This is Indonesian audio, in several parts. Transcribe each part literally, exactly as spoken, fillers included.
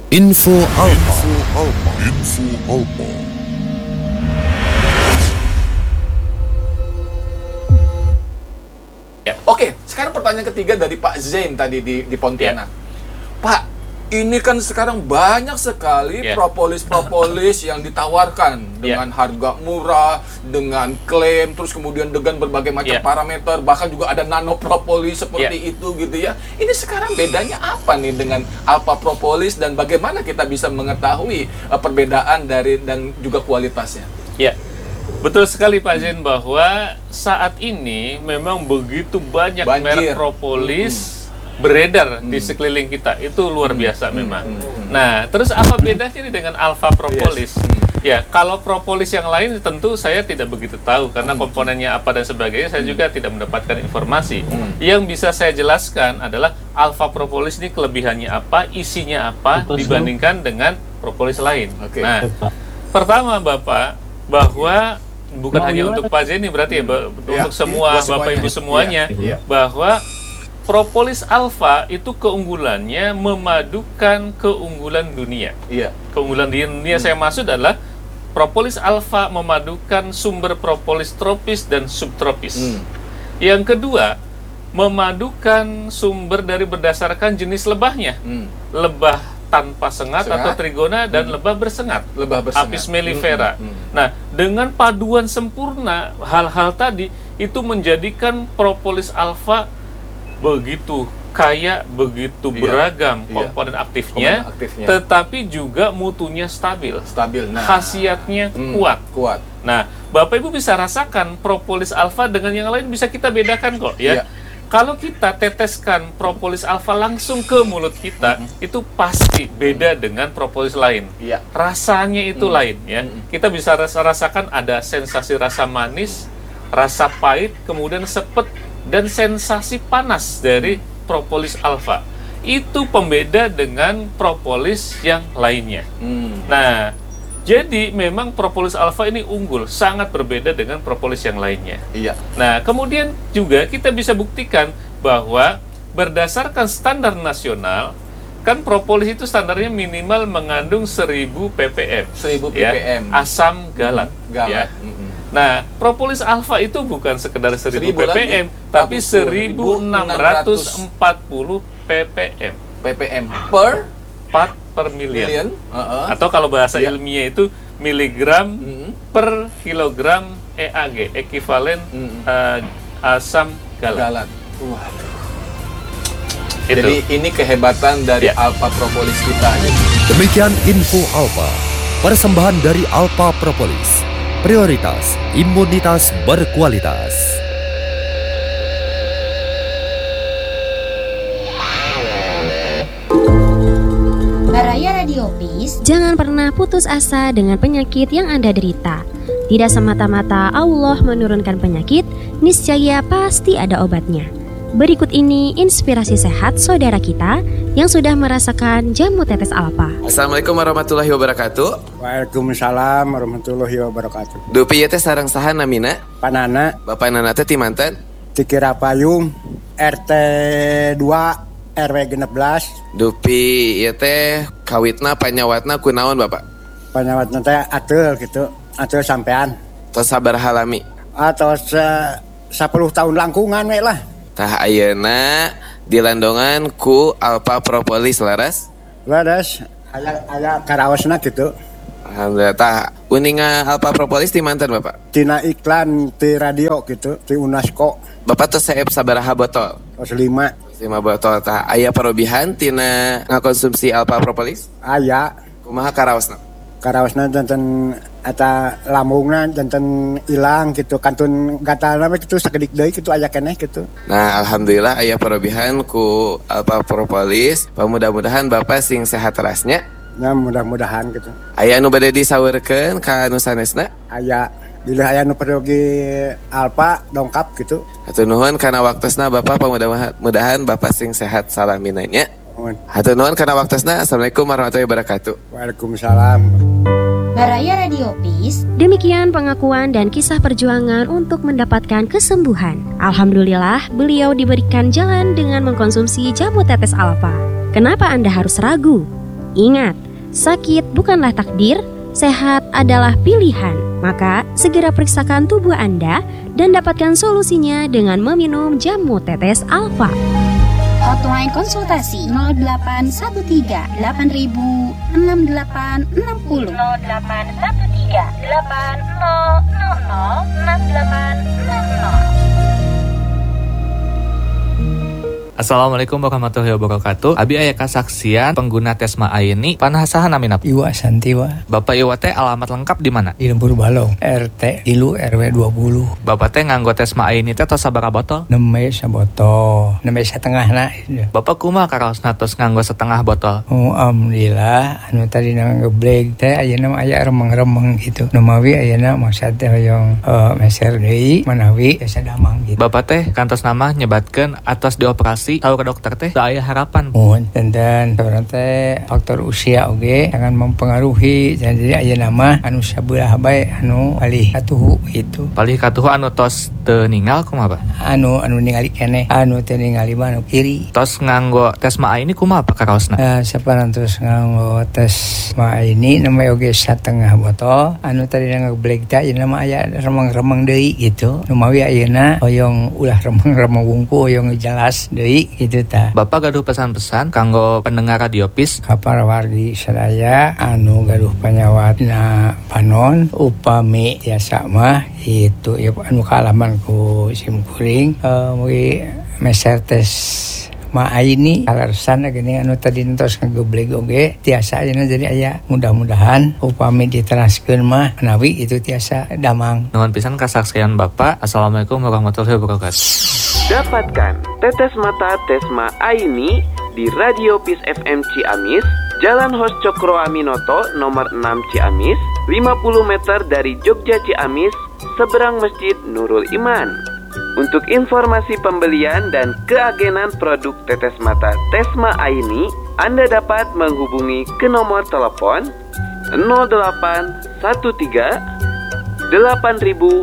Info Alpa. Info Alpa. Info Alpa. Ya, oke, sekarang pertanyaan ketiga dari Pak Zain tadi di, di Pontianak. Ya. Pak, ini kan sekarang banyak sekali yeah. propolis-propolis yang ditawarkan dengan yeah. harga murah, dengan klaim, terus kemudian dengan berbagai macam yeah. parameter, bahkan juga ada nano propolis seperti yeah. itu gitu ya. Ini sekarang bedanya apa nih dengan alpha propolis dan bagaimana kita bisa mengetahui uh, perbedaan dari dan juga kualitasnya? Ya. Yeah. Betul sekali Pak Zain bahwa saat ini memang begitu banyak Banjir. merek propolis hmm. beredar hmm. di sekeliling kita, itu luar biasa hmm. memang. Hmm. Nah, terus apa bedanya ini dengan alpha propolis? Yes. Hmm. Ya, kalau propolis yang lain tentu saya tidak begitu tahu karena hmm. komponennya apa dan sebagainya saya hmm. juga tidak mendapatkan informasi. Hmm. Yang bisa saya jelaskan adalah alpha propolis ini kelebihannya apa, isinya apa Betul. dibandingkan dengan propolis lain. Okay. Nah, pertama Bapak, bahwa bukan nah, hanya untuk Pak Zain ini berarti ya, untuk ya, semua ya, Bapak Ibu semuanya, ya, ya. bahwa propolis alpha itu keunggulannya memadukan keunggulan dunia. Iya. Keunggulan dunia hmm. saya maksud adalah propolis alpha memadukan sumber propolis tropis dan subtropis. Hmm. Yang kedua, memadukan sumber dari berdasarkan jenis lebahnya. Hmm. Lebah tanpa sengat, sengat atau trigona dan hmm. lebah bersengat. Lebah bersengat. Apis mellifera. Hmm. Hmm. Nah, dengan paduan sempurna hal-hal tadi itu menjadikan propolis alpha begitu kaya, begitu iya, beragam komponen, iya. aktifnya, komponen aktifnya, tetapi juga mutunya stabil, stabil. Nah, khasiatnya hmm, kuat. kuat. Nah, Bapak Ibu bisa rasakan propolis alpha dengan yang lain bisa kita bedakan kok, ya. Iya. Kalau kita teteskan propolis alpha langsung ke mulut kita, mm-hmm. itu pasti beda dengan propolis lain. Iya. Rasanya itu mm-hmm. lain, ya. Mm-hmm. Kita bisa ras- rasakan ada sensasi rasa manis, rasa pahit, kemudian sepet dan sensasi panas dari propolis alpha. Itu pembeda dengan propolis yang lainnya. Hmm. Nah, jadi memang propolis alpha ini unggul, sangat berbeda dengan propolis yang lainnya. Iya. Nah, kemudian juga kita bisa buktikan bahwa berdasarkan standar nasional, kan propolis itu standarnya minimal mengandung seribu ppm. seribu ppm. Ya, asam galat. Galat. Ya. Mm-hmm. Nah, propolis alpha itu bukan sekedar seribu ppm, tapi seribu enam ratus empat puluh ppm. ppm per part per million. million. Uh-huh. Atau kalau bahasa yeah. ilmiah itu miligram mm-hmm. per kilogram E A G, ekivalen mm-hmm. uh, asam galat. galat. Waduh. Jadi ini kehebatan dari yeah. alpha propolis kita. Demikian info alpha, persembahan dari alpha propolis. Prioritas imunitas berkualitas. Baraya Radiopis, jangan pernah putus asa dengan penyakit yang Anda derita. Tidak semata-mata Allah menurunkan penyakit, niscaya pasti ada obatnya. Berikut ini inspirasi sehat saudara kita yang sudah merasakan jamu tetes alpha. Assalamualaikum warahmatullahi wabarakatuh. Waalaikumsalam warahmatullahi wabarakatuh. Dupi ieu teh sareng saha namina? Panana. Bapak nana teh ti manten? Ti Kirapayung R T dua R W enam belas. Dupi ieu teh kawitna panyawatna kunaon Bapak? Panyawatna teh ateul gitu, ateul sampean. Tos sabaraha lami? Atos uh, sepuluh tahun langkungan we lah. Tah ayeuna dilandongan ku alpha propolis laras? Laras, aya aya karaosna gitu. Alhamdulillah. Tah uninga alpha propolis di mantan Bapak? Tina iklan di radio gitu, di UNESCO. Bapak tuh saeb sabaraha botol? Tos lima. lima botol. Tah aya parobihan tina ngakonsumsi alpha propolis? Aya. Kumaha karaosna? Karaosna janten eta lambungna janten ilang gitu, kantun gatalna kitu sakedik deui kitu aya keneh gitu. Nah, alhamdulillah aya parobihan ku alpha propolis. Mudah-mudahan Bapak sing sehat terasnya. Nah, mudah-mudahan gitu. Aya anu bade disaweurkeun ka anu sanesna? Aya. Bila aya nu pergi alpha dongkap gitu. Hatur nuhun kana waktosna Bapak, mudah-mudahan Bapak sing sehat salaminanya. Hatur nuhun kana waktosna. Assalamualaikum warahmatullahi wabarakatuh. Waalaikumsalam. Baraya Radiopis, demikian pengakuan dan kisah perjuangan untuk mendapatkan kesembuhan. Alhamdulillah, beliau diberikan jalan dengan mengkonsumsi jamu tetes alpha. Kenapa Anda harus ragu? Ingat, sakit bukanlah takdir, sehat adalah pilihan. Maka segera periksakan tubuh Anda dan dapatkan solusinya dengan meminum jamu tetes Alfa. Hotline konsultasi nol delapan satu tiga delapan ribu enam delapan enam nol nol delapan satu tiga delapan nol nol nol enam delapan enam nol. Assalamualaikum warahmatullahi wabarakatuh. Abi aya kasaksian pengguna Tesma Aini panasahan nami napa? Iwa Santiwa. Bapak Iwa teh alamat lengkap di mana? Di Lembur Balong, R T Ilu R W dua puluh. Bapak teh nganggo Tesma Aini teh tos sabaraha botol? Neme sabotol, neme satengahna. Bapak kumaha karaosna tos nganggo setengah botol? Oh, alhamdulillah anu tadi ngeblek teh ayeuna aya remeng-remeng gitu. Nu mawi ayeuna maksud teh hoyong uh, meser deui manawi asa damang gitu. Bapak teh kantos nama nyebatkeun atos dioperasi tahu ke dokter teh da aya harapan. Mohon dan sebenarnya teh faktor usia oge jangan mempengaruhi. Jadi ayeuna mah anu sabelah bae anu palih katuhu itu. Palih katuhu anu tos teu ninggal kumaha, Pak? Anu anu ningali keneh, anu teu ningali mah anu kiri. Tos nganggo Tesma Aini kumaha Pak karaosna? Nah, saparantos nganggo Tesma Aini namanya oge satengah botol. Anu tadi ngeblek teh ayeuna mah aya remeng-remeng deui gitu. Nu mawi ayeuna hoyong ulah remeng-remeng wungku hoyong jelas deui gitu ta. Bapak gaduh pesan-pesan kanggo pendengar Radio Peace kapal wargi sadaya anu gaduh panyawatna panon upami tiasa mah itu ya anu kaalaman ku simkuring uh, mugi meser tes ma Aini alasan gini anu tadi entos ngageblek oge tiasa ayeuna jadi aya mudah-mudahan upami diteraskeun mah menawi itu tiasa damang. Nuhun pisan kasaksian Bapak. Assalamualaikum warahmatullahi wabarakatuh. Dapatkan tetes mata Tesma Aini di Radio Peace F M Ciamis, Jalan Hos Cokro Aminoto nomor enam Ciamis, lima puluh meter dari Jogja Ciamis, seberang Masjid Nurul Iman. Untuk informasi pembelian dan keagenan produk tetes mata Tesma Aini, Anda dapat menghubungi ke nomor telepon nol delapan satu tiga delapan ribu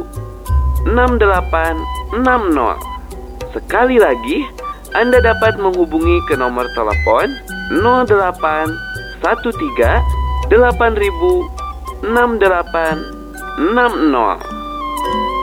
enam delapan enam nol. Sekali lagi, Anda dapat menghubungi ke nomor telepon nol delapan satu tiga delapan ribu enam delapan enam nol.